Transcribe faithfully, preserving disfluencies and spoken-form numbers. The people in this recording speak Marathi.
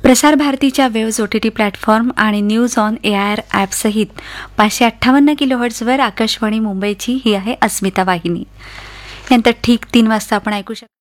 प्रसार भारतीच्या waves O T T platform आणि news on A I R ॲपसहित पाचशे अठ्ठावन्न किलोहर्ट्झवर आकाशवाणी मुंबईची ही आहे अस्मिता वाहिनी. नंतर ठीक तीन वाजता आपण ऐकू शकतो